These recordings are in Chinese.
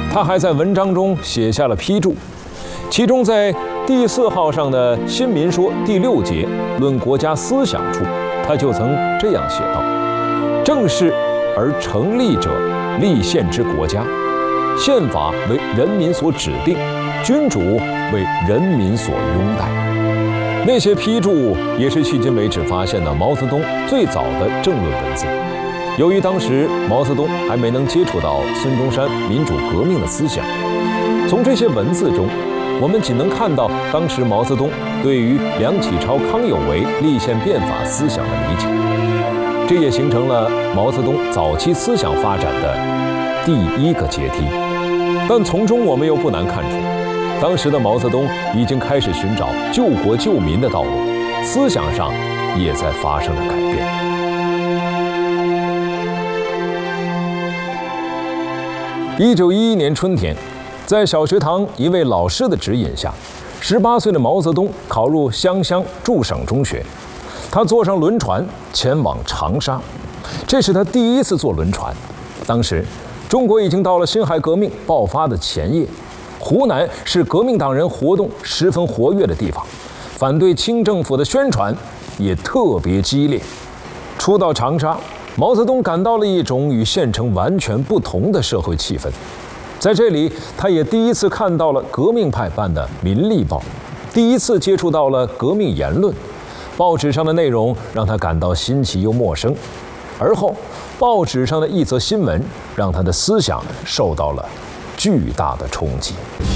他还在文章中写下了批注，其中在第4号上的《新民说》第6节论国家思想处，他就曾这样写道：“正式而成立者，立宪之国家，宪法为人民所指定，君主为人民所拥戴。”那些批注也是迄今为止发现的毛泽东最早的政论文字。由于当时毛泽东还没能接触到孙中山民主革命的思想，从这些文字中，我们仅能看到当时毛泽东对于梁启超、康有为立宪变法思想的理解，这也形成了毛泽东早期思想发展的第一个阶梯。但从中我们又不难看出，当时的毛泽东已经开始寻找救国救民的道路，思想上也在发生着改变。1911年春天，在小学堂一位老师的指引下，18岁的毛泽东考入湘乡驻省中学。他坐上轮船前往长沙，这是他第一次坐轮船。当时，中国已经到了辛亥革命爆发的前夜，湖南是革命党人活动十分活跃的地方，反对清政府的宣传也特别激烈。初到长沙，毛泽东感到了一种与县城完全不同的社会气氛。在这里，他也第一次看到了革命派办的《民力报》，第一次接触到了革命言论。报纸上的内容让他感到新奇又陌生，而后报纸上的一则新闻让他的思想受到了巨大的冲击。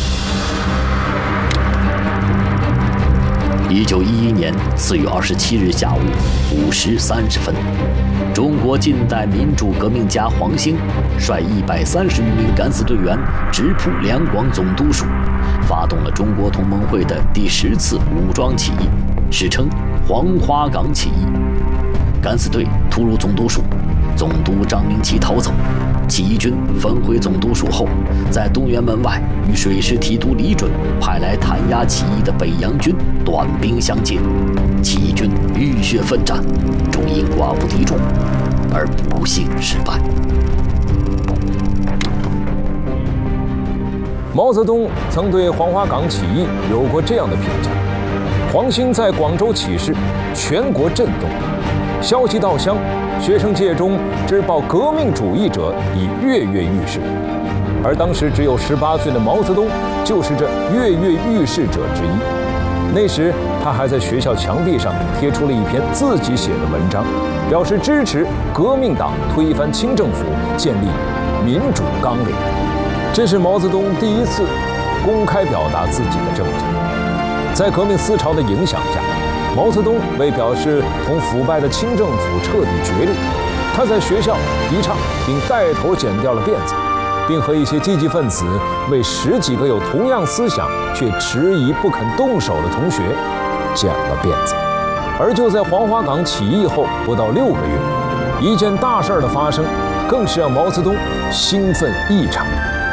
1911年4月27日下午5时30分，中国近代民主革命家黄兴率130余名敢死队员直扑两广总督署，发动了中国同盟会的第10次武装起义，史称黄花岗起义。敢死队突入总督署，总督张明启逃走。起义军返回总督署后，在东园门外与水师提督李准派来弹压起义的北洋军短兵相接，起义军浴血奋战，终因寡不敌众而不幸失败。 毛泽东曾对黄花岗起义有过这样的评价：黄兴在广州起事，全国震动，消息到乡，学生界中知报革命主义者已跃跃欲试，而当时只有18岁的毛泽东就是这跃跃欲试者之一。那时他还在学校墙壁上贴出了一篇自己写的文章，表示支持革命党推翻清政府，建立民主纲领。这是毛泽东第一次公开表达自己的政见。在革命思潮的影响下，毛泽东为表示同腐败的清政府彻底决裂，他在学校提倡并带头剪掉了辫子，并和一些积极分子为10几个有同样思想却迟疑不肯动手的同学剪了辫子。而就在黄花岗起义后不到6个月，一件大事的发生，更是让毛泽东兴奋异常。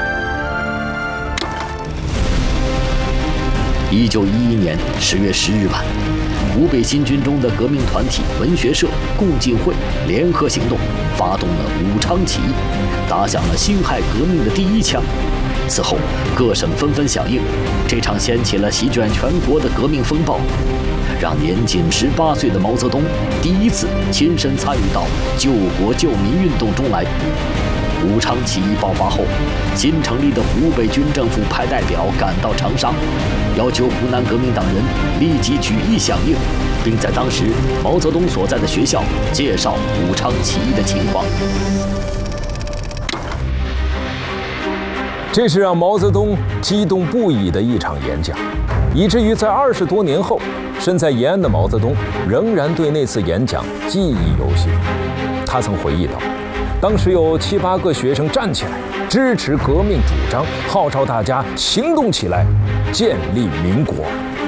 1911年10月10日晚，湖北新军中的革命团体文学社、共进会联合行动，发动了武昌起义，打响了辛亥革命的第一枪。此后，各省纷纷响应，这场掀起了席卷全国的革命风暴，让年仅18岁的毛泽东第一次亲身参与到救国救民运动中来。武昌起义爆发后，新成立的湖北军政府派代表赶到长沙，要求湖南革命党人立即举义响应，并在当时毛泽东所在的学校介绍武昌起义的情况。 这是让毛泽东激动不已的一场演讲，以至于在20多年后，身在延安的毛泽东仍然对那次演讲记忆犹新。他曾回忆道，当时有7、8个学生站起来支持革命主张，号召大家行动起来，建立民国。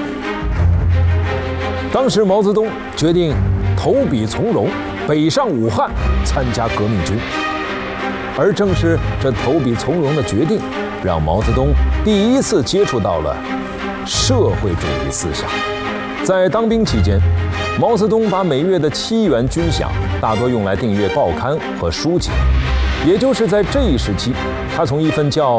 当时毛泽东决定投笔从戎，北上武汉参加革命军。而正是这投笔从戎的决定，让毛泽东第一次接触到了社会主义思想。在当兵期间，毛泽东把每月的7元军饷大多用来订阅报刊和书籍。也就是在这一时期，他从一份叫